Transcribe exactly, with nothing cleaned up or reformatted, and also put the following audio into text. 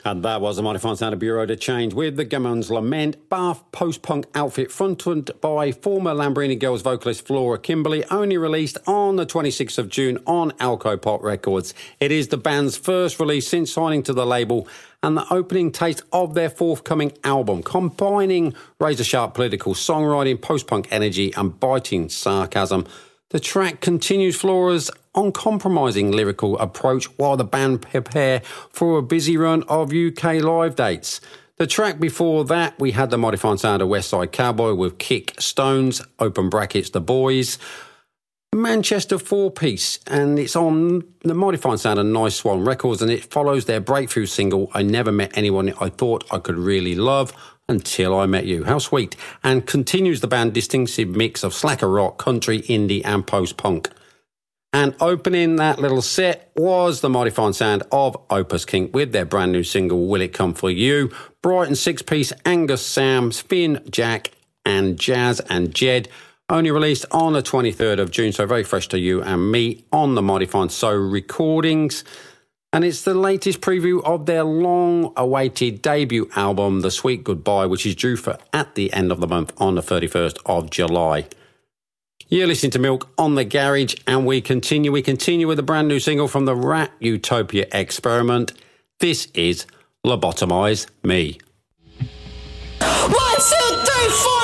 And that was the Mighty Fine Sound of Bureau de Change with the Gammons Lament, Bath post-punk outfit fronted by former Lambrini Girls vocalist Flora Kimberly, only released on the twenty-sixth of June on Alco Pop Records. It is the band's first release since signing to the label and the opening taste of their forthcoming album, combining razor-sharp political songwriting, post-punk energy and biting sarcasm. The track continues Flora's uncompromising lyrical approach while the band prepare for a busy run of U K live dates. The track before that, we had the Mighty Fine Sound of West Side Cowboy with Kick Stones, open brackets, The Boys, Manchester four-piece, and it's on the Mighty Fine Sound of Nice Swan Records, and it follows their breakthrough single, I Never Met Anyone I Thought I Could Really Love Until I Met You. How sweet. And continues the band's distinctive mix of slacker rock, country, indie and post-punk. And opening that little set was the Mighty Fine Sound of Opus Kink with their brand new single, Will It Come For You? Brighton six-piece Angus, Sam, Finn, Jack and Jazz and Jed, only released on the twenty-third of June, so very fresh to you and me on the Mighty Fine So recordings. And it's the latest preview of their long-awaited debut album, The Sweet Goodbye, which is due for at the end of the month on the thirty-first of July. You're listening to Milk on the Garage, and we continue. We continue with a brand new single from the Rat Utopia Experiment. This is Lobotomize Me. One, two, three, four.